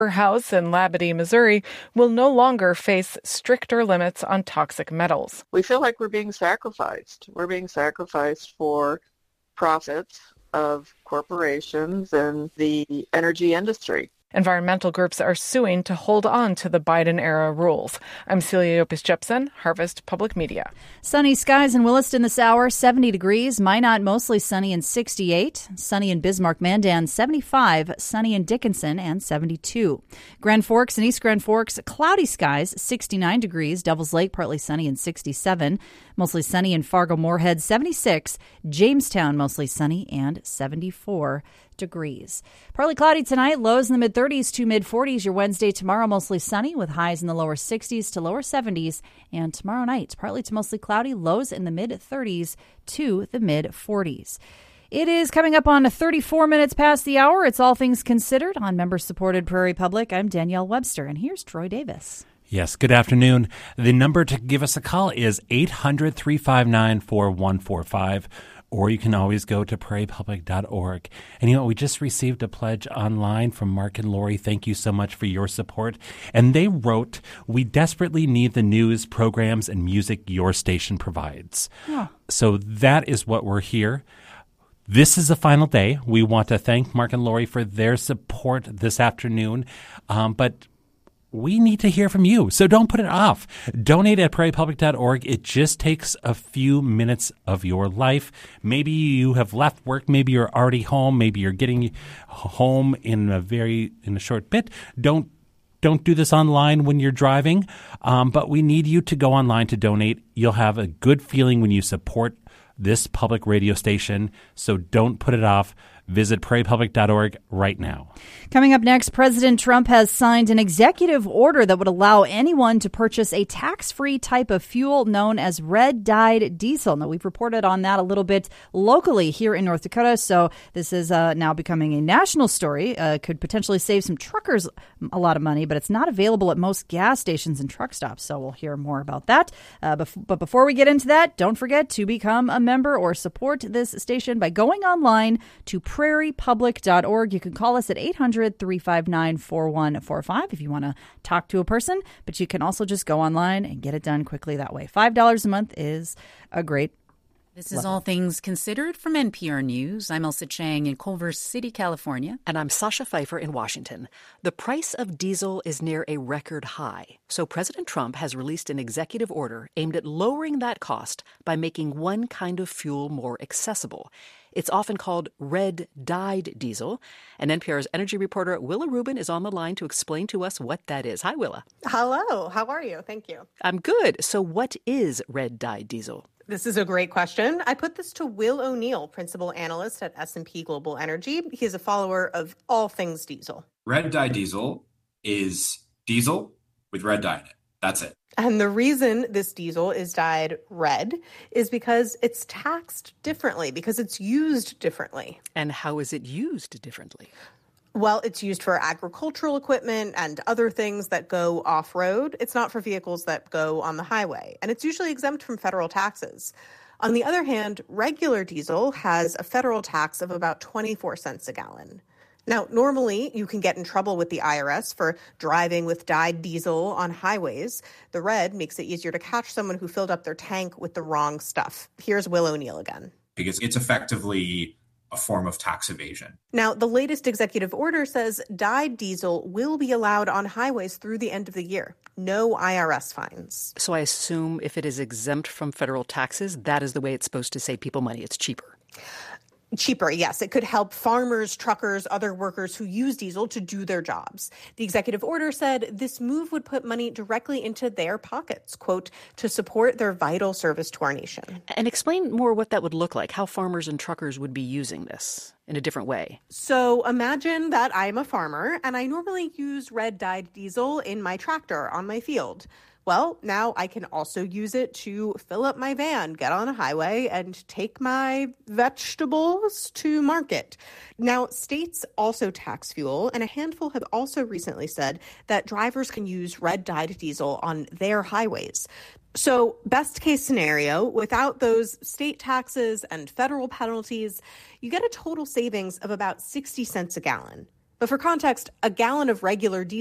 House in Labadie, Missouri, will no longer face stricter limits on toxic metals. We feel like we're being sacrificed. We're being sacrificed for profits of corporations and the energy industry. Environmental groups are suing to hold on to the Biden-era rules. I'm Celia Yopis-Jepson, Harvest Public Media. Sunny skies in Williston this hour, 70 degrees. Minot, mostly sunny and 68. Sunny in Bismarck-Mandan, 75. Sunny in Dickinson and 72. Grand Forks and East Grand Forks, cloudy skies, 69 degrees. Devils Lake, partly sunny and 67. Mostly sunny in Fargo-Moorhead, 76. Jamestown, mostly sunny and 74 degrees. Partly cloudy tonight, lows in the mid-30s to mid-40s. Your Wednesday tomorrow, mostly sunny with highs in the lower 60s to lower 70s. And tomorrow night, partly to mostly cloudy, lows in the mid-30s to the mid-40s. It is coming up on 34 minutes past the hour. It's All Things Considered on member-supported Prairie Public. I'm Danielle Webster, and here's Troy Davis. Yes, good afternoon. The number to give us a call is 800-359-4145, or you can always go to prairiepublic.org. And you know, we just received a pledge online from Mark and Lori. Thank you so much for your support. And they wrote, "We desperately need the news, programs, and music your station provides." Yeah. So that is what we're here. This is the final day. We want to thank Mark and Lori for their support this afternoon. But we need to hear from you, so don't put it off. Donate at prairiepublic.org. It just takes a few minutes of your life. Maybe you have left work. Maybe you're already home. Maybe you're getting home in a short bit. Don't do this online when you're driving, but we need you to go online to donate. You'll have a good feeling when you support this public radio station, so don't put it off. Visit prairiepublic.org right now. Coming up next, President Trump has signed an executive order that would allow anyone to purchase a tax-free type of fuel known as red-dyed diesel. Now, we've reported on that a little bit locally here in North Dakota, so this is now becoming a national story. Could potentially save some truckers a lot of money, but it's not available at most gas stations and truck stops, so we'll hear more about that. But before we get into that, don't forget to become a member or support this station by going online to prairiepublic.org. You can call us at 800-359-4145 if you want to talk to a person, but you can also just go online and get it done quickly that way. $5 a month is a great This is All Things Considered from NPR News. I'm Elsa Chang in Culver City, California. And I'm Sasha Pfeiffer in Washington. The price of diesel is near a record high. So President Trump has released an executive order aimed at lowering that cost by making one kind of fuel more accessible. It's often called red-dyed diesel. And NPR's energy reporter Willa Rubin is on the line to explain to us what that is. Hi, Willa. Hello. How are you? Thank you. I'm good. So what is red-dyed diesel? This is a great question. I put this to Will O'Neill, principal analyst at S&P Global Energy. He's a follower of all things diesel. Red-dyed diesel is diesel with red dye in it. That's it. And the reason this diesel is dyed red is because it's taxed differently, because it's used differently. And how is it used differently? Well, it's used for agricultural equipment and other things that go off-road. It's not for vehicles that go on the highway, and it's usually exempt from federal taxes. On the other hand, regular diesel has a federal tax of about 24 cents a gallon. Now, normally you can get in trouble with the IRS for driving with dyed diesel on highways. The red makes it easier to catch someone who filled up their tank with the wrong stuff. Here's Will O'Neill again. Because it's effectively a form of tax evasion. Now, the latest executive order says dyed diesel will be allowed on highways through the end of the year. No IRS fines. So I assume if it is exempt from federal taxes, that is the way it's supposed to save people money. It's cheaper. Cheaper, yes. It could help farmers, truckers, other workers who use diesel to do their jobs. The executive order said this move would put money directly into their pockets, quote, to support their vital service to our nation. And explain more what that would look like, how farmers and truckers would be using this in a different way. So imagine that I'm a farmer and I normally use red-dyed diesel in my tractor on my field. Well, now I can also use it to fill up my van, get on a highway, and take my vegetables to market. Now, states also tax fuel, and a handful have also recently said that drivers can use red-dyed diesel on their highways. So, best case scenario, without those state taxes and federal penalties, you get a total savings of about 60 cents a gallon. But for context, a gallon of regular diesel